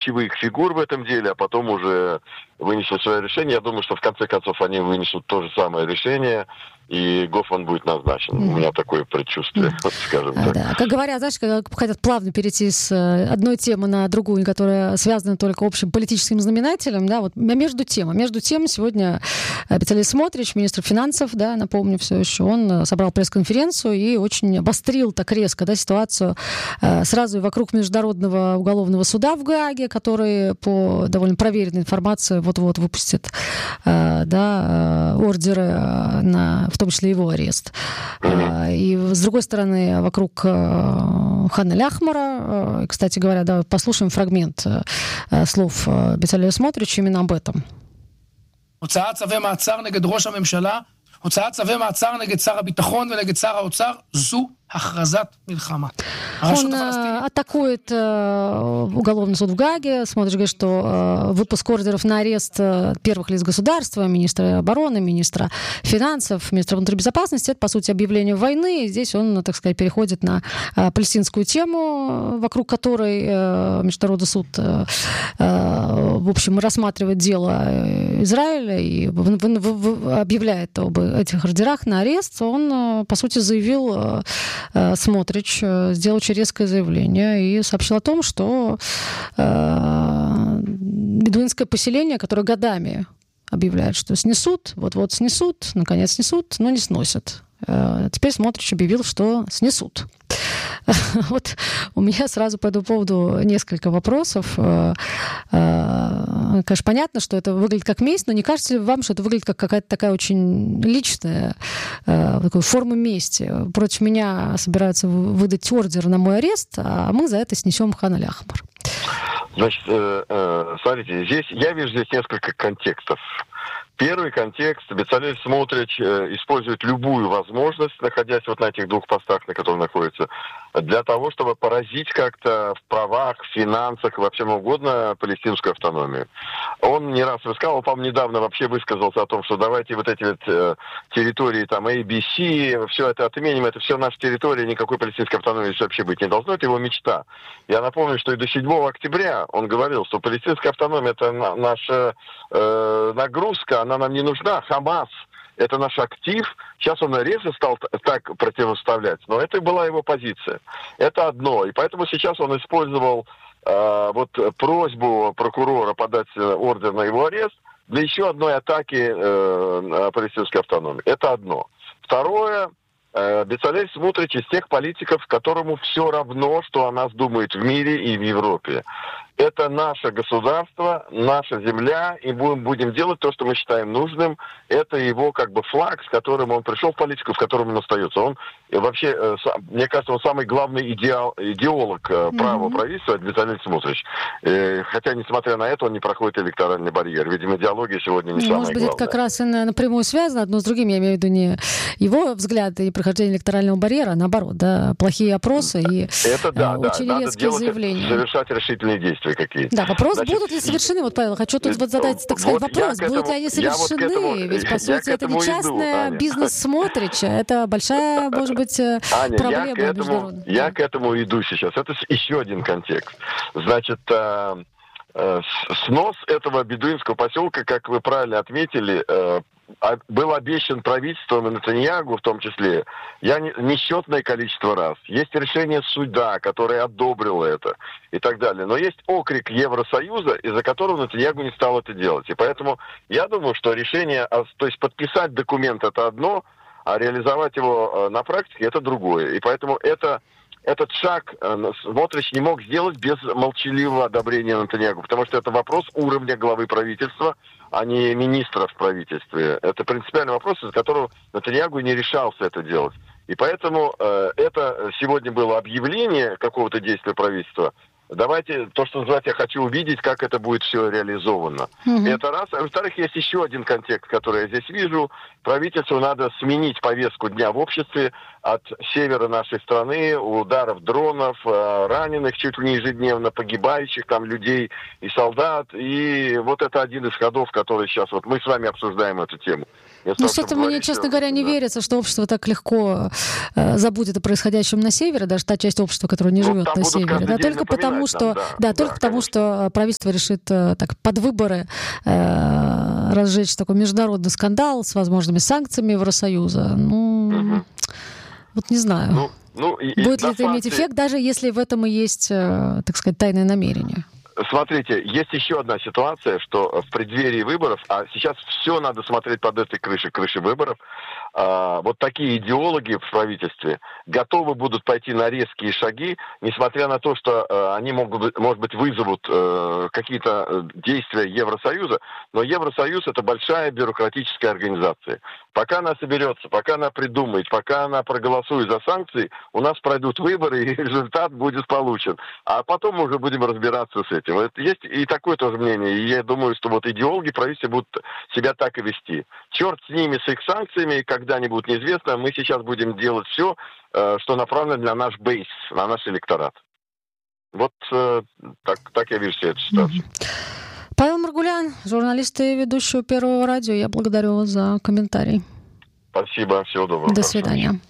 ключевых фигур в этом деле, а потом уже вынесут свое решение. Я думаю, что в конце концов они вынесут то же самое решение, и Гофман будет назначен. У меня такое предчувствие, скажем так. Да. Как говорят, знаешь, как хотят плавно перейти с одной темы на другую, которая связана только общим политическим знаменателем, да, вот между тем сегодня Бецалель Смотрич, министр финансов, да, напомню все еще, он собрал пресс-конференцию и очень обострил так резко, да, ситуацию сразу и вокруг Международного уголовного суда в Гааге, который по довольно проверенной информации вот-вот выпустит ордеры на, в том числе, его арест. И с другой стороны, вокруг Хана Ляхмара, кстати говоря, да, послушаем фрагмент слов Бецалеля Смотрича именно об этом. הוצאת צווי מעצר נגד ראש הממשלה, הוצאת צווי מעצר נגד שר הביטחון ונגד שר האוצר, זו הכרזת מלחמה. Он атакует уголовный суд в Гааге. Смотришь, говорит, что выпуск ордеров на арест первых лиц государства, министра обороны, министра финансов, министра внутренней безопасности, это, по сути, объявление войны. И здесь он, так сказать, переходит на палестинскую тему, вокруг которой Международный суд, в общем, рассматривает дело Израиля и объявляет об этих ордерах на арест. Он, по сути, заявил, Смотрич сделал очень резкое заявление и сообщил о том, что бедуинское поселение, которое годами объявляет, что снесут, вот-вот снесут, наконец снесут, но не сносят. Теперь Смотрич объявил, что снесут. Вот у меня сразу по этому поводу несколько вопросов. Конечно, понятно, что это выглядит как месть, но не кажется ли вам, что это выглядит как какая-то такая очень личная такая форма мести? Против меня собираются выдать ордер на мой арест, а мы за это снесем Хана Ляхмар. Значит, смотрите, я вижу здесь несколько контекстов. Первый контекст. Бецалель Смотрич использует любую возможность, находясь вот на этих двух постах, на которых находится, для того, чтобы поразить как-то в правах, в финансах, во всем угодно палестинскую автономию. Он не раз высказал, по-моему, недавно вообще высказался о том, что давайте вот эти вот территории, там, ABC, все это отменим, это все наша территория, никакой палестинской автономии здесь вообще быть не должно. Это его мечта. Я напомню, что и до 7 октября он говорил, что палестинская автономия — это наша нагрузка, она нам не нужна. Хамас — это наш актив. Сейчас он реже стал так противоставлять, но это была его позиция. Это одно. И поэтому сейчас он использовал вот просьбу прокурора подать ордер на его арест для еще одной атаки палестинской автономии. Это одно. Второе. Бецалель Смотрич из тех политиков, которому все равно, что о нас думают в мире и в Европе. Это наше государство, наша земля, и будем делать то, что мы считаем нужным. Это его как бы флаг, с которым он пришел в политику, в котором он остается. Он вообще, мне кажется, он самый главный идеолог права правительства, это Бецалель Смотрич. Хотя, несмотря на это, он не проходит электоральный барьер. Видимо, идеология сегодня не самое главное. Может быть, это как раз и напрямую связано одно с другим. Я имею в виду не его взгляды и прохождение электорального барьера, а наоборот, да, плохие опросы и это очень резкие заявления. Совершать решительные действия какие-то. Да, вопрос, будут ли совершены, вот, Павел, хочу тут вот задать, так сказать, вопрос, будут ли они совершены, ведь, по сути, это нечастный бизнес Смотрича, это большая, может быть, Аня, проблема международная. Я к этому иду сейчас, это еще один контекст. Значит, снос этого бедуинского поселка, как вы правильно отметили, был обещан правительством и Нетаньяху в том числе несчетное количество раз. Есть решение суда, которое одобрило это и так далее. Но есть окрик Евросоюза, из-за которого Нетаньяху не стал это делать. И поэтому я думаю, что решение, то есть подписать документ — это одно, а реализовать его на практике — это другое. И поэтому этот шаг Смотрич не мог сделать без молчаливого одобрения Нетаньяху, потому что это вопрос уровня главы правительства, а не министра в правительстве. Это принципиальный вопрос, из-за которого Нетаньяху не решался это делать. И поэтому это сегодня было объявление какого-то действия правительства. Давайте, то, что называется, я хочу увидеть, как это будет все реализовано. Это раз. А во-вторых, есть еще один контекст, который я здесь вижу. Правительству надо сменить повестку дня в обществе от севера нашей страны, ударов дронов, раненых чуть ли не ежедневно, погибающих там людей и солдат. И вот это один из ходов, который сейчас, вот мы с вами обсуждаем эту тему. Ну, что-то мне, честно говоря, не верится, что общество так легко забудет о происходящем на севере, даже та часть общества, которая не живет на севере. Да, только потому, что, потому что правительство решит так под выборы разжечь такой международный скандал с возможными санкциями Евросоюза. Ну, вот не знаю. Будет ли это иметь эффект, даже если в этом и есть, так сказать, тайное намерение? Смотрите, есть еще одна ситуация, что в преддверии выборов, а сейчас все надо смотреть под этой крышей выборов, вот такие идеологи в правительстве готовы будут пойти на резкие шаги, несмотря на то, что они может быть, вызовут какие-то действия Евросоюза, но Евросоюз — это большая бюрократическая организация. Пока она соберется, пока она придумает, пока она проголосует за санкции, у нас пройдут выборы, и результат будет получен. А потом мы уже будем разбираться с этим. Есть и такое тоже мнение. И я думаю, что вот идеологи правительства будут себя так и вести. Черт с ними, с их санкциями, когда-нибудь неизвестно. Мы сейчас будем делать все, что направлено на наш бейс, на наш электорат. Вот так я вижу всю эту ситуацию. Павел Маргулян, журналист и ведущий Первого радио. Я благодарю вас за комментарий. Спасибо, всего доброго. До свидания.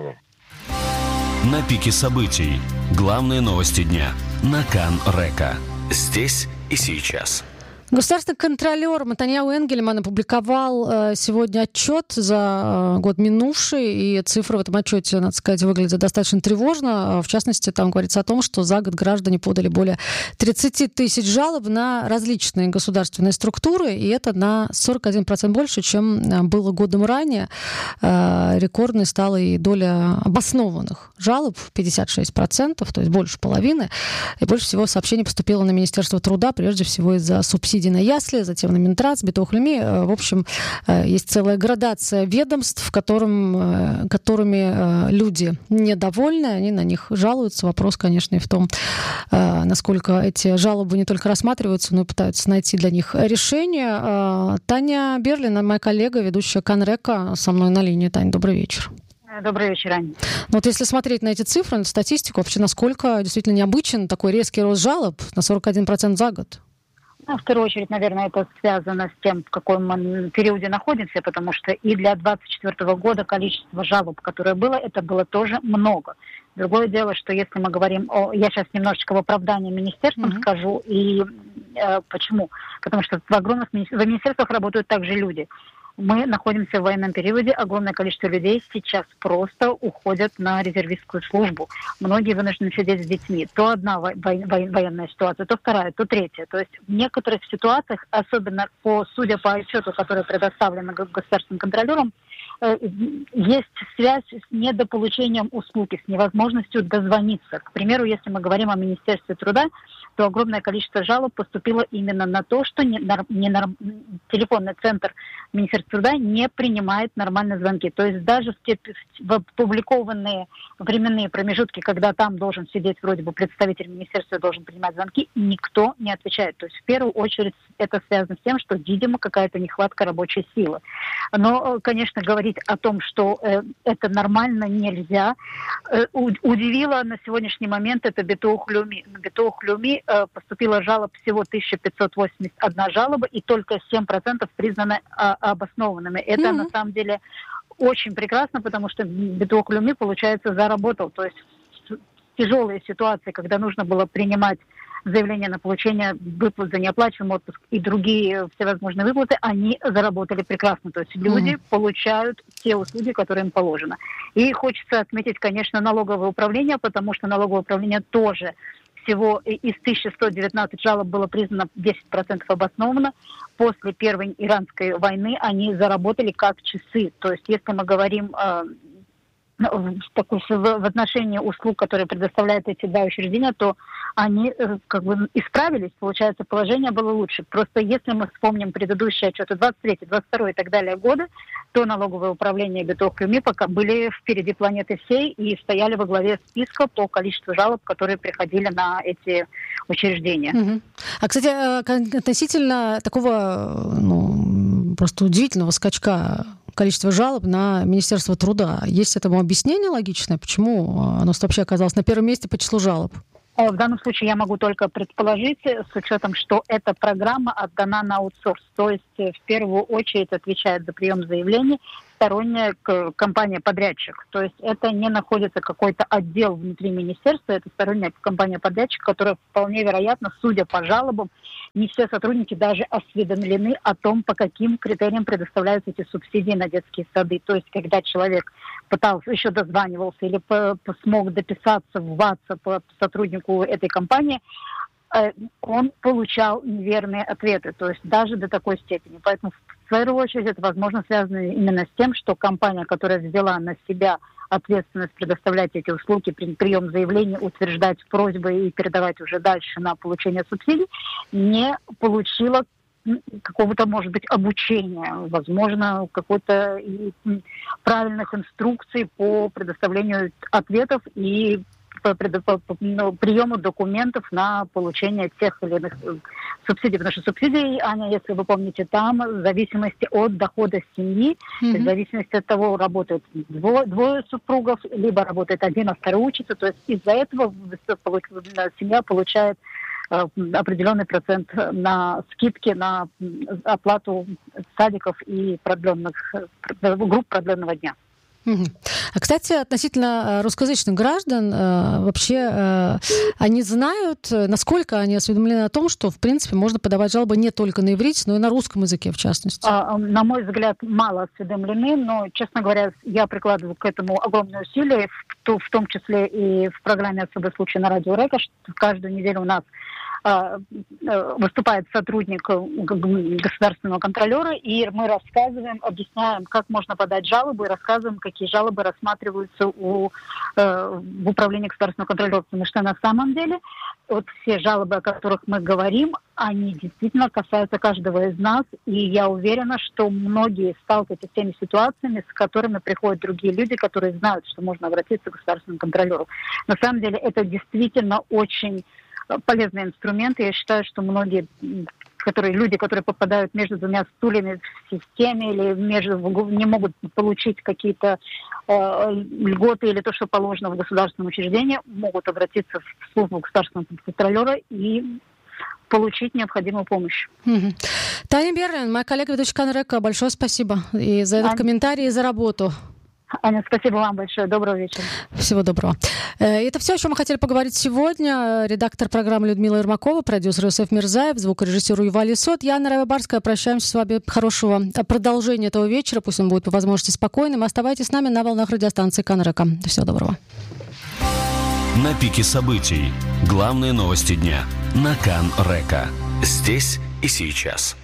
На пике событий. Главные новости дня. На Кан-Река. Здесь и сейчас. Государственный контролер Матаньяху Энгельман опубликовал сегодня отчет за год минувший, и цифры в этом отчете, надо сказать, выглядят достаточно тревожно. В частности, там говорится о том, что за год граждане подали более 30 тысяч жалоб на различные государственные структуры, и это на 41% больше, чем было годом ранее. Рекордной стала и доля обоснованных жалоб, 56%, то есть больше половины. И больше всего сообщений поступило на Министерство труда, прежде всего из-за субсидий на ясли, затем на Минтрац, Битох Леуми. В общем, есть целая градация ведомств, которыми люди недовольны, они на них жалуются. Вопрос, конечно, и в том, насколько эти жалобы не только рассматриваются, но и пытаются найти для них решение. Таня Берлина, моя коллега, ведущая Кан-Река, со мной на линии. Таня, добрый вечер. Добрый вечер, Аня. Вот если смотреть на эти цифры, на статистику, вообще насколько действительно необычен такой резкий рост жалоб на 41% за год? В первую очередь, наверное, это связано с тем, в каком мы периоде находимся, потому что и для 2024 года количество жалоб, которое было, это было тоже много. Другое дело, что если мы говорим о... Я сейчас немножечко в оправдании министерствам скажу. И почему? Потому что в министерствах работают также люди. Мы находимся в военном периоде, огромное количество людей сейчас просто уходят на резервистскую службу. Многие вынуждены сидеть с детьми. То одна военная ситуация, то вторая, то третья. То есть в некоторых ситуациях, особенно судя по отчету, который предоставлен государственным контролером, есть связь с недополучением услуги, с невозможностью дозвониться. К примеру, если мы говорим о Министерстве труда, то огромное количество жалоб поступило именно на то, что телефонный центр Министерства труда не принимает нормальные звонки. То есть даже в опубликованные временные промежутки, когда там должен сидеть вроде бы представитель министерства, должен принимать звонки, никто не отвечает. То есть в первую очередь это связано с тем, что, видимо, какая-то нехватка рабочей силы. Но, конечно, говорить о том, что это нормально, нельзя. Удивило на сегодняшний момент это Битох Леуми. На Битох Леуми поступила жалоб всего 1581 жалоба, и только 7% признаны обоснованными. Это на самом деле очень прекрасно, потому что Битох Леуми, получается, заработал. То есть тяжелые ситуации, когда нужно было принимать заявление на получение выплат за неоплачиваемый отпуск и другие всевозможные выплаты, они заработали прекрасно. То есть люди получают те услуги, которые им положено. И хочется отметить, конечно, налоговое управление, потому что налоговое управление тоже всего из 1119 жалоб было признано 10% обоснованно. После Первой Иранской войны они заработали как часы. То есть если мы говорим в отношении услуг, которые предоставляют эти два учреждения, то они как бы исправились, получается, положение было лучше. Просто если мы вспомним предыдущие отчеты 23, 22 и так далее годы, то налоговое управление и Битох Леуми пока были впереди планеты всей и стояли во главе списка по количеству жалоб, которые приходили на эти учреждения. А, кстати, относительно такого, просто удивительного скачка количество жалоб на Министерство труда. Есть этому объяснение логичное, почему оно вообще оказалось на первом месте по числу жалоб? В данном случае я могу только предположить, с учетом, что эта программа отдана на аутсорс. То есть в первую очередь отвечает за прием заявлений сторонняя компания-подрядчик. То есть это не находится какой-то отдел внутри министерства, это сторонняя компания-подрядчик, которая вполне вероятно, судя по жалобам, не все сотрудники даже осведомлены о том, по каким критериям предоставляются эти субсидии на детские сады. То есть когда человек пытался, еще дозванивался или смог дописаться в WhatsApp по сотруднику этой компании, он получал неверные ответы, то есть даже до такой степени. Поэтому в свою очередь это, возможно, связано именно с тем, что компания, которая взяла на себя ответственность предоставлять эти услуги, прием заявлений, утверждать просьбы и передавать уже дальше на получение субсидий, не получила какого-то, может быть, обучения, возможно, какой-то правильных инструкций по предоставлению ответов и по приему документов на получение тех или иных субсидий. Потому что субсидии, Аня, если вы помните, там в зависимости от дохода семьи, в зависимости от того, работает двое супругов, либо работает один, а второй учится. То есть из-за этого семья получает определенный процент на скидки на оплату садиков и групп продленного дня. Кстати, относительно русскоязычных граждан, вообще они знают, насколько они осведомлены о том, что, в принципе, можно подавать жалобы не только на иврите, но и на русском языке, в частности? На мой взгляд, мало осведомлены, но, честно говоря, я прикладываю к этому огромные усилия, в том числе и в программе «Особый случай» на радио Река, что каждую неделю у нас выступает сотрудник государственного контролера, и мы рассказываем, объясняем, как можно подать жалобы, и рассказываем, какие жалобы рассматриваются в управлении государственного контролера. Потому что на самом деле вот все жалобы, о которых мы говорим, они действительно касаются каждого из нас, и я уверена, что многие сталкиваются с теми ситуациями, с которыми приходят другие люди, которые знают, что можно обратиться к государственному контролеру. На самом деле это действительно очень полезный инструмент. Я считаю, что многие люди, которые попадают между двумя стульями в системе или не могут получить какие-то льготы или то, что положено в государственном учреждении, могут обратиться в службу государственного контролера и получить необходимую помощь. Таня Берлин, моя коллега, ведущая Кан Река, большое спасибо и за этот комментарий, и за работу. Аня, спасибо вам большое. Доброго вечера. Всего доброго. Это все, о чем мы хотели поговорить сегодня. Редактор программы Людмила Ермакова, продюсер Иосиф Мирзаев, звукорежиссер Ювали Сот. Я, Анна Райва-Барская. Прощаемся с вами. Хорошего продолжения этого вечера. Пусть он будет по возможности спокойным. Оставайтесь с нами на волнах радиостанции Кан Река. Всего доброго. На пике событий. Главные новости дня. На Кан Река. Здесь и сейчас.